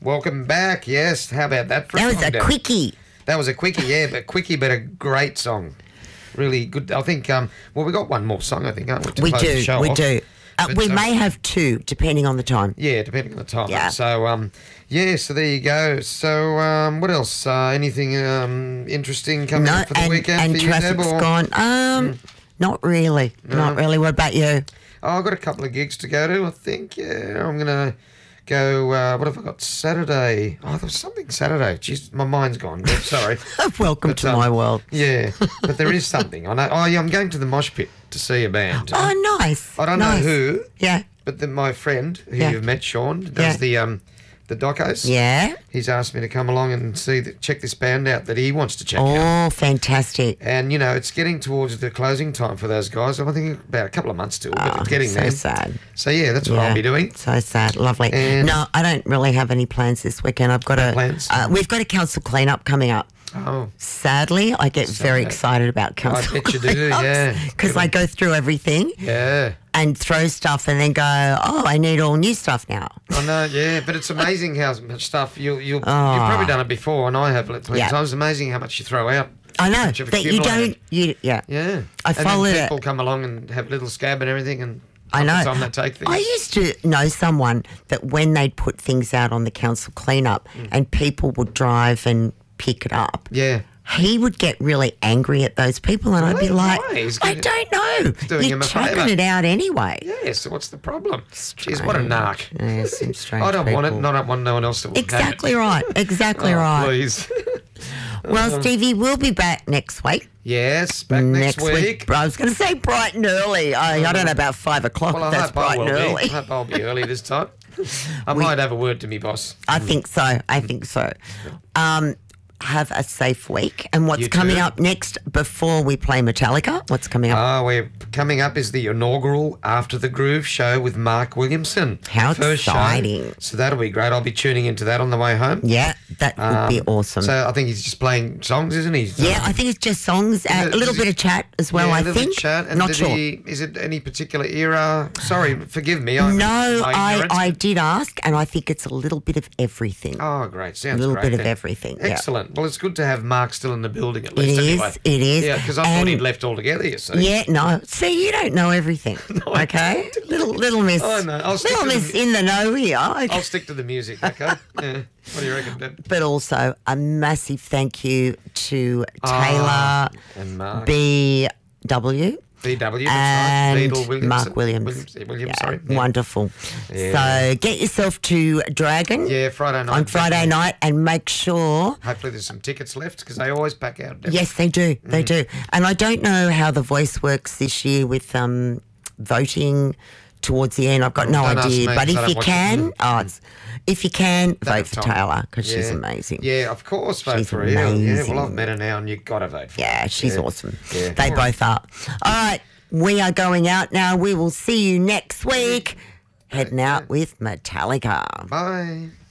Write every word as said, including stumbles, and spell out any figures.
Welcome back. Yes, how about that for That a was song, a Deb? quickie. That was a quickie, yeah, but quickie, but a great song. Really good. I think, um, well, we got one more song, I think, aren't we? to We close the do, show we off. do. Uh, But, we um, may have two, depending on the time. Yeah, depending on the time. Yeah. So, um, yeah, so there you go. So, um, what else? Uh, anything um, interesting coming No, up for the and, weekend and for you, Deb? traffic's or- gone. Um, not really, not really. What about you? Oh, I've got a couple of gigs to go to, I think. Yeah, I'm going to go, uh, what have I got? Saturday. Oh, there was something Saturday. Jeez, my mind's gone. But sorry. Welcome But, to um, my world. Yeah, but there is something. I know. Oh, yeah, I'm going to the Mosh Pit to see a band. Oh, nice. I don't nice. know who, Yeah, but then my friend who Yeah. you've met, Sean, does Yeah. the um, the docos. yeah. He's asked me to come along and see the, check this band out that he wants to check out. Oh, fantastic. And, you know, it's getting towards the closing time for those guys. I think about a couple of months still, but Oh, they're getting so there. sad. So, yeah, that's what Yeah. I'll be doing. So sad, lovely. And- no, I don't really have any plans this weekend. I've got No a plans? Uh, we've got a council clean-up coming up. Oh, Sadly, I get very Sad. excited about council bet you do, yeah. because I go through everything yeah. and throw stuff and then go, oh, I need all new stuff now. I know, yeah, but it's amazing how much stuff you you'll, you've Oh. probably done it before, and I have plenty Yeah. of times. It's amazing how much you throw out. I know Much you've that you accumulated. don't. You yeah. Yeah, I and then followed it. people come along and have little scab and everything, and I know. half the time they take things. I used to know someone that when they'd put things out on the council cleanup and people would drive and pick it up, yeah. he would get really angry at those people, and I'd be Really? like, Why? He's I getting- don't know. doing You're him a chucking favour. it out anyway. Yeah, so what's the problem? Jeez, what a narc. Yeah, some strange I don't want it, people. and I don't want no one else to have it. Exactly right. Exactly Oh, right. Please. Well, Stevie, we'll be back next week. Yes, back next, week. I was going to say bright and early. I, I don't know about five o'clock. Well, if I that's hope I bright will and be. early. I hope I'll be early this time. I might have a word to me boss. I think so. I think so. Um, have a safe week. And what's You coming too. up next before we play Metallica? What's coming up? Ah, we're coming up is the inaugural After the Groove show with Mark Williamson. How First show. exciting. So that'll be great. I'll be tuning into that on the way home. yeah, that would be Um, awesome. So I think he's just playing songs, isn't he? yeah, I think it's just songs, uh, it- a little is bit it- of chat as well, yeah, a I little bit think. Chat. And Not did sure. he, is it any particular era? Sorry, forgive me. I, No, my I, ignorance. I did ask, and I think it's a little bit of everything. Oh, great. Sounds A little great bit of then. everything, yeah. Excellent. Well, it's good to have Mark still in the building at It least. is, anyway. it is. Yeah, because I thought And- he'd left altogether, you see. Yeah, no. See, you don't know everything. I okay, little little miss. I know. I'll stick little to the miss mu- in the know here. Okay. I'll stick to the music, okay? Yeah. What do you reckon, Deb? But also a massive thank you to Ah, Taylor and Mark. B W B W, that's and right. Beadle Williamson. Mark Williams. Williams, Williams Yeah, sorry. Yeah. wonderful. Yeah. So get yourself to Dragon Yeah, Friday night. on Friday definitely. night and make sure. Hopefully there's some tickets left because they always pack out. Deb. Yes, they do. They do. And I don't know how the Voice works this year with um, voting towards the end. I've got no Don't ask idea. me, But 'cause I if don't you watch it. can, oh, it's, if you can, vote have for time. Taylor because she's Yeah. amazing. Yeah, of course, vote She's for her. Yeah, yeah, amazing. well, I've met her now and you've got to vote for her. Yeah, she's Yeah. awesome. Yeah. They All right. both are. All right, we are going out now. We will see you next week. Heading out with Metallica. Bye.